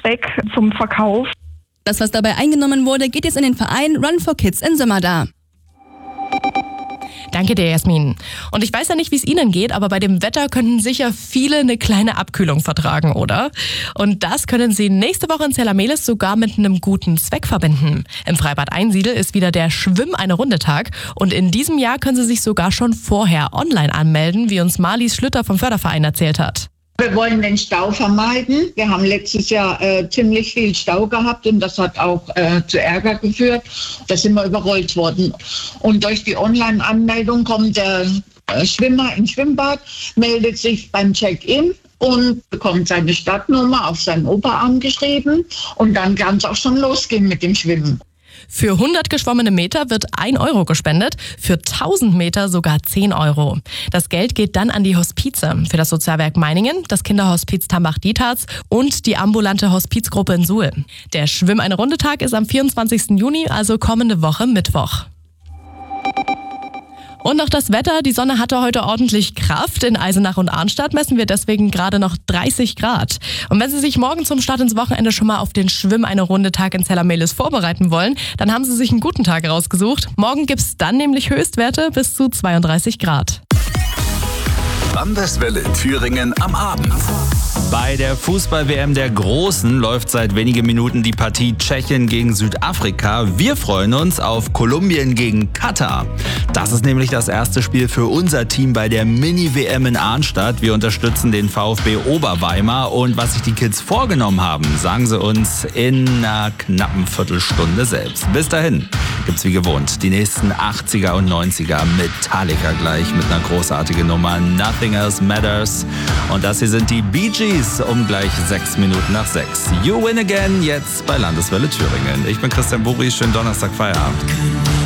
Zweck zum Verkauf. Das, was dabei eingenommen wurde, geht jetzt in den Verein Run for Kids in Sömmerda. Danke dir, Jasmin. Und ich weiß ja nicht, wie es Ihnen geht, aber bei dem Wetter könnten sicher viele eine kleine Abkühlung vertragen, oder? Und das können Sie nächste Woche in Zella-Mehlis sogar mit einem guten Zweck verbinden. Im Freibad Einsiedel ist wieder der Schwimm-eine-Runde-Tag und in diesem Jahr können Sie sich sogar schon vorher online anmelden, wie uns Marlies Schlüter vom Förderverein erzählt hat. Wir wollen den Stau vermeiden. Wir haben letztes Jahr ziemlich viel Stau gehabt und das hat auch zu Ärger geführt. Da sind wir überrollt worden. Und durch die Online-Anmeldung kommt der Schwimmer ins Schwimmbad, meldet sich beim Check-in und bekommt seine Startnummer auf seinen Oberarm geschrieben. Und dann kann es auch schon losgehen mit dem Schwimmen. Für 100 geschwommene Meter wird 1 Euro gespendet, für 1000 Meter sogar 10 Euro. Das Geld geht dann an die Hospize, für das Sozialwerk Meiningen, das Kinderhospiz Tambach-Dietharz und die ambulante Hospizgruppe in Suhl. Der Schwimm-eine-Runde-Tag ist am 24. Juni, also kommende Woche Mittwoch. Und noch das Wetter. Die Sonne hatte heute ordentlich Kraft. In Eisenach und Arnstadt messen wir deswegen gerade noch 30 Grad. Und wenn Sie sich morgen zum Start ins Wochenende schon mal auf den Schwimm-eine-Runde-Tag in Zella-Mehlis vorbereiten wollen, dann haben Sie sich einen guten Tag rausgesucht. Morgen gibt's dann nämlich Höchstwerte bis zu 32 Grad. Landeswelle Thüringen am Abend. Bei der Fußball-WM der Großen läuft seit wenigen Minuten die Partie Tschechien gegen Südafrika. Wir freuen uns auf Kolumbien gegen Katar. Das ist nämlich das erste Spiel für unser Team bei der Mini-WM in Arnstadt. Wir unterstützen den VfB Oberweimar und was sich die Kids vorgenommen haben, sagen sie uns in einer knappen Viertelstunde selbst. Bis dahin gibt's wie gewohnt die nächsten 80er und 90er Metallica gleich mit einer großartigen Nummer Nothing Else Matters. Und das hier sind die Bee Gees um gleich 6 Minuten nach 6. You win again, jetzt bei Landeswelle Thüringen. Ich bin Christian Buri, schönen Donnerstag, Feierabend.